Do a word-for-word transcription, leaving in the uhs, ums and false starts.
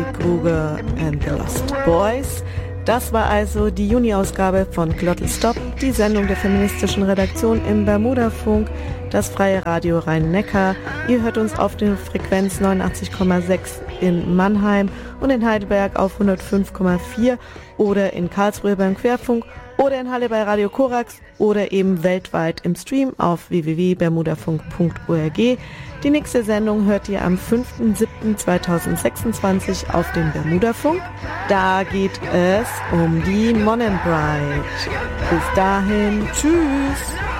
Freddy Krueger and the Lost Boys. Das war also die Juni-Ausgabe von Glottal Stop, die Sendung der feministischen Redaktion im Bermudafunk, das freie Radio Rhein-Neckar. Ihr hört uns auf der Frequenz neunundachtzig Komma sechs in Mannheim und in Heidelberg auf hundertfünf Komma vier oder in Karlsruhe beim Querfunk oder in Halle bei Radio Korax oder eben weltweit im Stream auf w w w punkt bermudafunk punkt org. Die nächste Sendung hört ihr am fünften siebten zweitausendsechsundzwanzig auf dem Bermudafunk. Da geht es um die Monenbride. Bis dahin, tschüss!